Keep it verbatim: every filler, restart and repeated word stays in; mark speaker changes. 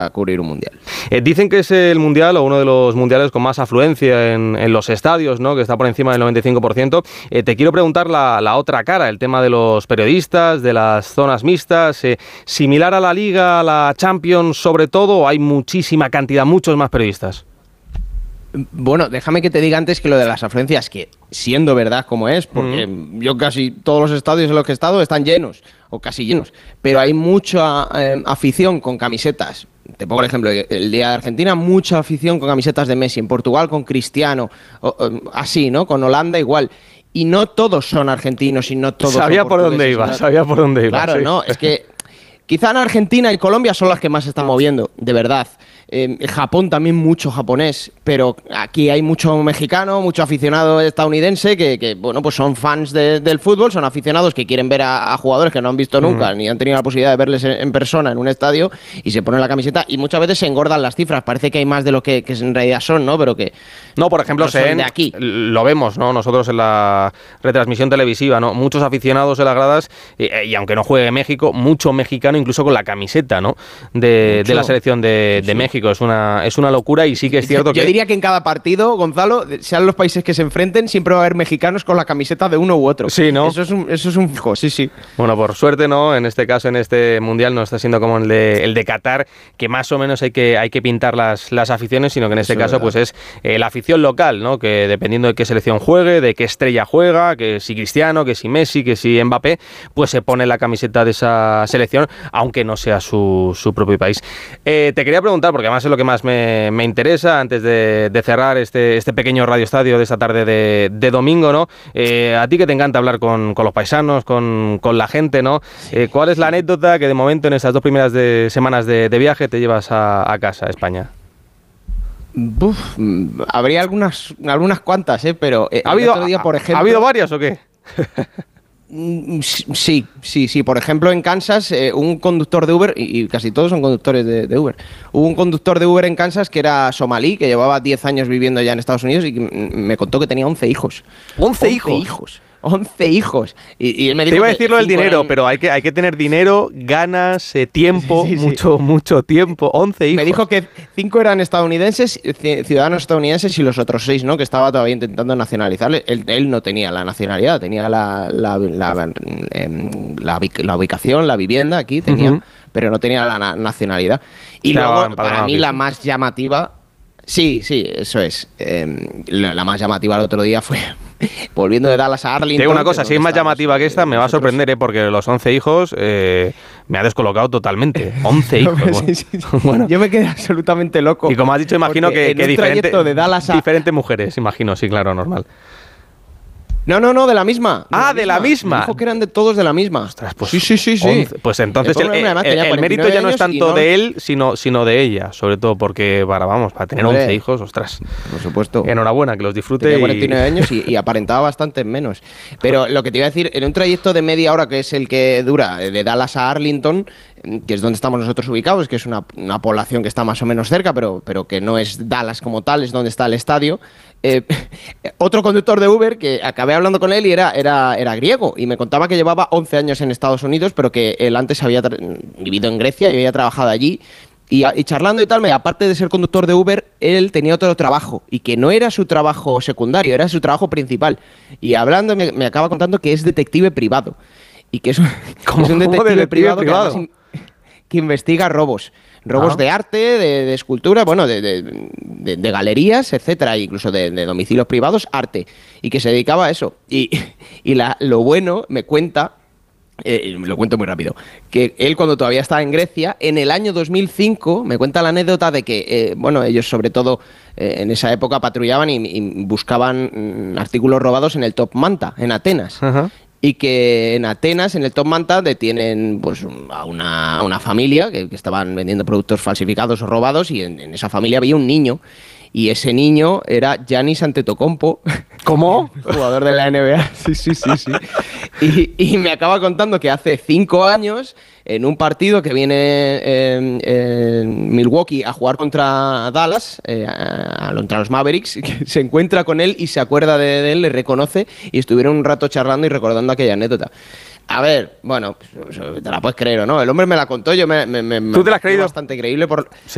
Speaker 1: a cubrir un mundial.
Speaker 2: Eh, dicen que es el mundial o uno de los mundiales con más afluencia en, en los estadios, ¿no? Que está por encima del noventa y cinco por ciento. Eh, te quiero preguntar la, la otra cara, el tema de los periodistas, de las zonas mixtas. Eh, ¿Similar a la Liga, a la Champions sobre todo, o hay muchísima cantidad, muchos más periodistas?
Speaker 1: Bueno, déjame que te diga antes que lo de las afluencias, que siendo verdad como es, porque mm. yo casi todos los estadios en los que he estado están llenos, o casi llenos, pero hay mucha eh, afición con camisetas. Te pongo el ejemplo, el día de Argentina, mucha afición con camisetas de Messi, en Portugal con Cristiano, o, o, así, ¿no? Con Holanda igual. Y no todos son argentinos y no todos
Speaker 2: sabía
Speaker 1: son
Speaker 2: por dónde iba,
Speaker 1: ¿no?
Speaker 2: sabía por dónde iba.
Speaker 1: Claro,
Speaker 2: sí.
Speaker 1: no, es que quizá en Argentina y Colombia son las que más se están moviendo, de verdad. Eh, Japón también mucho japonés, pero aquí hay mucho mexicano, mucho aficionado estadounidense que, que bueno, pues son fans de, del fútbol, son aficionados que quieren ver a, a jugadores que no han visto nunca, mm. ni han tenido la posibilidad de verles en, en persona en un estadio, y se ponen la camiseta y muchas veces se engordan las cifras, parece que hay más de lo que, que en realidad son, ¿no? Pero que
Speaker 2: no, por ejemplo,
Speaker 1: no
Speaker 2: se
Speaker 1: son de aquí.
Speaker 2: Lo vemos, ¿no? Nosotros en la retransmisión televisiva, ¿no? Muchos aficionados en las gradas, y, y aunque no juegue México, mucho mexicano incluso con la camiseta, ¿no? De, de la selección de, de México. Es una, es una locura y sí que es cierto que...
Speaker 1: Yo diría que en cada partido, Gonzalo, sean los países que se enfrenten, siempre va a haber mexicanos con la camiseta de uno u otro.
Speaker 2: Sí, ¿no?
Speaker 1: Eso es un, eso es un fijo, sí, sí.
Speaker 2: Bueno, por suerte, ¿no? En este caso, en este Mundial, no está siendo como el de, el de Qatar, que más o menos hay que, hay que pintar las, las aficiones, sino que en este eso caso, es pues es eh, la afición local, ¿no? Que dependiendo de qué selección juegue, de qué estrella juega, que si Cristiano, que si Messi, que si Mbappé, pues se pone la camiseta de esa selección, aunque no sea su, su propio país. Eh, te quería preguntar, porque además es lo que más me me interesa, antes de, de cerrar este, este pequeño radioestadio de esta tarde de, de domingo, ¿no? Eh, a ti que te encanta hablar con, con los paisanos, con, con la gente, ¿no? Eh, ¿Cuál es la anécdota que de momento en estas dos primeras de, semanas de, de viaje te llevas a, a casa, a España?
Speaker 1: Uf, habría algunas, algunas cuantas, ¿eh? Pero eh,
Speaker 2: ¿Ha habido,
Speaker 1: el otro día, por ejemplo,
Speaker 2: ¿ha habido varias o qué?
Speaker 1: Sí, sí, sí. Por ejemplo, en Kansas, eh, un conductor de Uber, y, y casi todos son conductores de, de Uber, hubo un conductor de Uber en Kansas que era somalí, que llevaba diez años viviendo ya en Estados Unidos y me contó que tenía once hijos.
Speaker 2: ¿once hijos?
Speaker 1: hijos. once hijos. Y, y él me dijo
Speaker 2: Te iba a decirlo del dinero,
Speaker 1: eran...
Speaker 2: pero hay que, hay que tener dinero, ganas, eh, tiempo,
Speaker 1: sí, sí, sí.
Speaker 2: mucho, mucho tiempo. once hijos.
Speaker 1: Me dijo que cinco eran estadounidenses, ciudadanos estadounidenses, y los otros seis, ¿no? Que estaba todavía intentando nacionalizarle. Él, él no tenía la nacionalidad, tenía la, la, la, la, la, la ubicación, la vivienda aquí, tenía, uh-huh. pero no tenía la na- nacionalidad. Y Estaba luego, para mí, la más llamativa... Sí, sí, eso es. Eh, la, la más llamativa el otro día fue... Volviendo de Dallas a Arlington.
Speaker 2: Te digo una cosa, si es más llamativa que esta, me va a sorprender, ¿eh? Porque los once hijos eh, me ha descolocado totalmente. once hijos. Bueno.
Speaker 1: Sí, sí, sí. Bueno. Yo me quedé absolutamente loco.
Speaker 2: Y como has dicho, imagino que, que diferente,
Speaker 1: de Dallas a...
Speaker 2: diferentes mujeres, imagino, sí, claro, normal.
Speaker 1: No, no, no, de la misma.
Speaker 2: De ah, la de la misma.
Speaker 1: Me dijo que eran de todos de la misma.
Speaker 2: Ostras, pues
Speaker 1: sí, sí, sí, sí.
Speaker 2: once, pues entonces el, el, el, el mérito ya no es tanto no... de él, sino, sino de ella, sobre todo porque, para, vamos, para tener Hombre, once hijos, ostras.
Speaker 1: Por supuesto.
Speaker 2: Enhorabuena, que los disfrute.
Speaker 1: Tenía cuarenta y nueve y... años y, y aparentaba bastante menos. Pero lo que te iba a decir, en un trayecto de media hora, que es el que dura de Dallas a Arlington, que es donde estamos nosotros ubicados, que es una, una población que está más o menos cerca, pero, pero que no es Dallas como tal, es donde está el estadio. Eh, otro conductor de Uber que acabé hablando con él y era, era, era griego y me contaba que llevaba once años en Estados Unidos, pero que él antes había tra- vivido en Grecia y había trabajado allí. Y, y charlando y tal, me, aparte de ser conductor de Uber, él tenía otro trabajo y que no era su trabajo secundario, era su trabajo principal. Y hablando me, me acaba contando que es detective privado y que es un,
Speaker 2: ¿Cómo,
Speaker 1: es un detective,
Speaker 2: detective
Speaker 1: privado,
Speaker 2: privado?
Speaker 1: Que, que investiga robos. Robos ah. de arte, de, de escultura, bueno, de, de, de, de galerías, etcétera, incluso de, de domicilios privados, arte, y que se dedicaba a eso. Y, y la, lo bueno, me cuenta, eh, lo cuento muy rápido, que él cuando todavía estaba en Grecia, en el año dos mil cinco, me cuenta la anécdota de que, eh, bueno, ellos sobre todo eh, en esa época patrullaban y, y buscaban mm, artículos robados en el Top Manta, en Atenas. Uh-huh. Y que en Atenas, en el Top Manta, detienen pues, a, una, a una familia que, que estaban vendiendo productos falsificados o robados, y en, en esa familia había un niño. Y ese niño era Giannis Antetokounmpo.
Speaker 2: ¿Cómo?
Speaker 1: Jugador de la N B A. Sí, sí, sí, sí. Y, y me acaba contando que hace cinco años, en un partido que viene eh, eh, Milwaukee a jugar contra Dallas, eh, a, contra los Mavericks, se encuentra con él y se acuerda de, de él, le reconoce, y estuvieron un rato charlando y recordando aquella anécdota. A ver, bueno, te la puedes creer o no. El hombre me la contó, yo me, me, me
Speaker 2: ¿Tú te la has creído?
Speaker 1: Bastante creíble por...
Speaker 2: Sí.